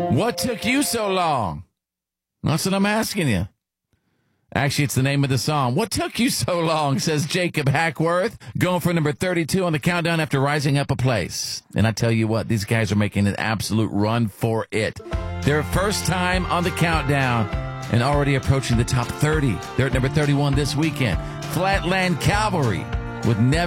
What took you so long? That's what I'm asking you. Actually, it's the name of the song. What took you so long, says Jacob Hackworth, going for number 32 on the countdown after rising up a place. And I tell you what, these guys are making an absolute run for it. Their first time on the countdown and already approaching the top 30. They're at number 31 this weekend. Flatland Cavalry with Never.